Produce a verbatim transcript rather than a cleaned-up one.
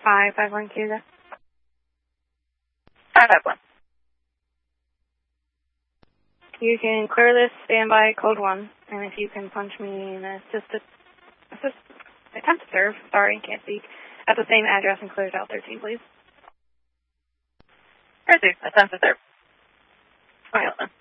five five one Q there. five five one. You can clear this standby code one, and if you can punch me in assist, assist, attempt to serve, sorry, can't speak, at the same address and clears out thirteen, please. Received. Attempt to serve. All right,